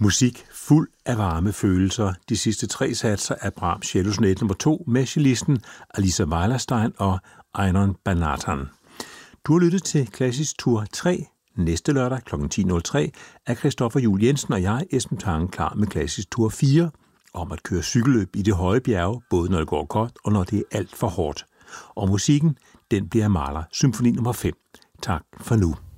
Musik fuld af varme følelser. De sidste 3 satser af Brahms Cello-sonaten nr. 2 med cellisten Alisa Weilerstein og Einon Banatan. Du har lyttet til Klassisk Tour 3. Næste lørdag kl. 10.03 er Christoffer Juhl Jensen og jeg, Esben Tange, klar med Klassisk Tour 4 om at køre cykelløb i det høje bjerge, både når det går godt og når det er alt for hårdt. Og musikken, den bliver Mahler Symfoni nr. 5. Tak for nu.